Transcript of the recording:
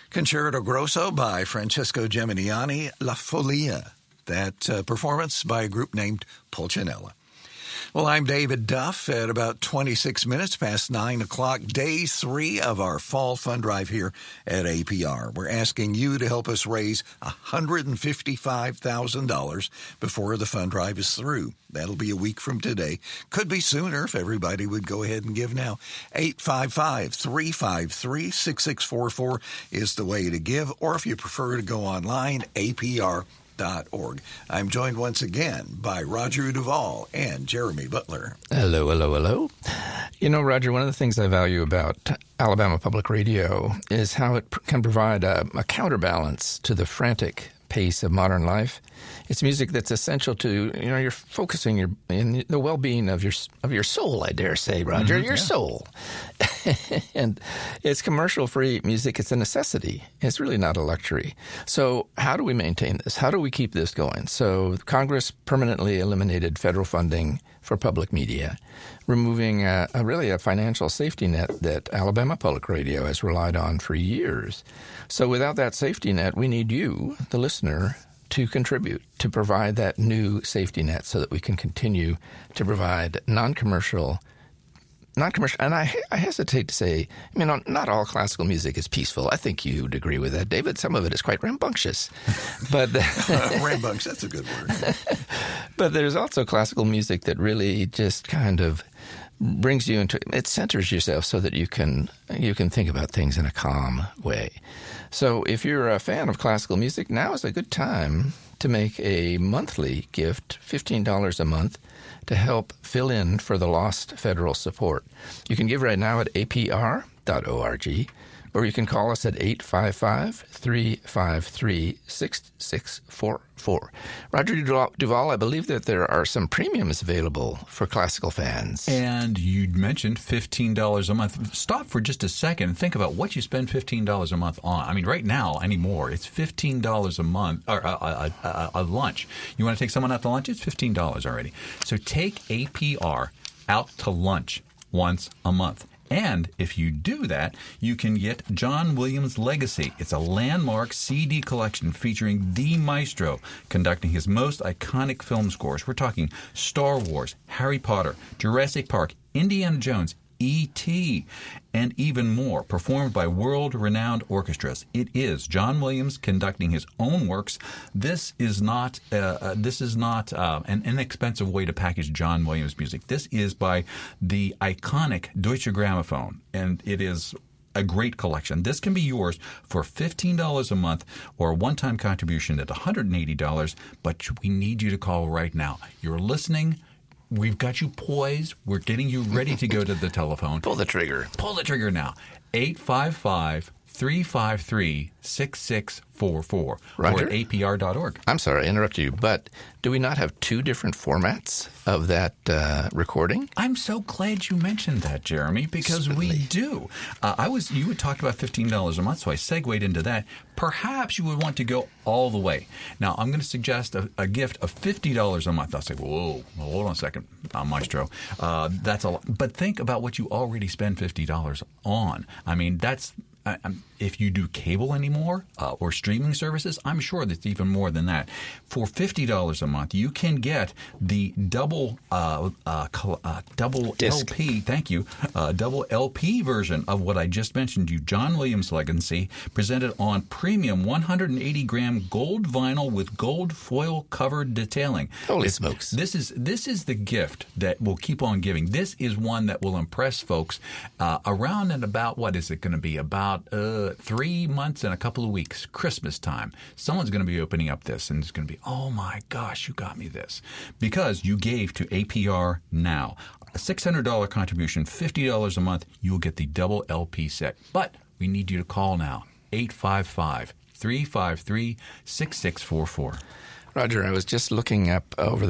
Concerto Grosso by Francesco Geminiani, La Follia. That performance by a group named Pulcinella. Well, I'm David Duff at about 26 minutes past 9 o'clock, day 3 of our fall fund drive here at APR. We're asking you to help us raise $155,000 before the fund drive is through. That'll be a week from today. Could be sooner if everybody would go ahead and give now. 855-353-6644 is the way to give, or if you prefer to go online, APR.org. I'm joined once again by Roger Duvall and Jeremy Butler. Hello, hello, hello. You know, Roger, one of the things I value about Alabama Public Radio is how it can provide a counterbalance to the frantic pace of modern life. It's music that's essential to, you know, you're focusing in the well-being of your soul, I dare say, Roger, your soul. And it's commercial-free music. It's a necessity. It's really not a luxury. So how do we maintain this? How do we keep this going? So Congress permanently eliminated federal funding for public media, removing really a financial safety net that Alabama Public Radio has relied on for years. So without that safety net, we need you, the listener, to contribute, to provide that new safety net so that we can continue to provide non-commercial, and I hesitate to say, I mean, not all classical music is peaceful. I think you'd agree with that, David. Some of it is quite rambunctious. But Rambunctious, that's a good word. But there's also classical music that really just kind of brings you into it, centers yourself so that you can think about things in a calm way. So if you're a fan of classical music, now is a good time to make a monthly gift, $15 a month, to help fill in for the lost federal support. You can give right now at apr.org, or you can call us at 855-353-6644. Roger Duvall, I believe that there are some premiums available for classical fans. And you mentioned $15 a month. Stop for just a second and think about what you spend $15 a month on. I mean, right now, anymore, it's $15 a month, or a lunch. You want to take someone out to lunch? It's $15 already. So take APR out to lunch once a month. And if you do that, you can get John Williams' Legacy. It's a landmark CD collection featuring the maestro conducting his most iconic film scores. We're talking Star Wars, Harry Potter, Jurassic Park, Indiana Jones, E.T., and even more, performed by world-renowned orchestras. It is John Williams conducting his own works. This is not an inexpensive way to package John Williams music. This is by the iconic Deutsche Grammophon, and it is a great collection. This can be yours for $15 a month or a one-time contribution at $180, but we need you to call right now. You're listening. We've got you poised. We're getting you ready to go to the telephone. Pull the trigger. Pull the trigger now. 855-353-6644. Roger? Or at apr.org. I'm sorry, I interrupted you, but do we not have two different formats of that recording? I'm so glad you mentioned that, Jeremy, because we do. You had talked about $15 a month, so I segued into that. Perhaps you would want to go all the way. Now, I'm going to suggest a gift of $50 a month. I'll say, whoa, hold on a second, Maestro. That's a lot. But think about what you already spend $50 on. I mean, that's... if you do cable anymore or streaming services, I'm sure that's even more than that. For $50 a month, you can get the double Disc. LP. Thank you, double LP version of what I just mentioned to you, John Williams' Legacy, presented on premium 180-gram gold vinyl with gold foil covered detailing. Holy smokes! This is the gift that will keep on giving. This is one that will impress folks around and about. What is it going to be about? 3 months and a couple of weeks, Christmas time. Someone's going to be opening up this, and it's going to be, oh my gosh, you got me this. Because you gave to APR now. A $600 contribution, $50 a month, you'll get the double LP set. But we need you to call now, 855-353-6644. Roger, I was just looking up over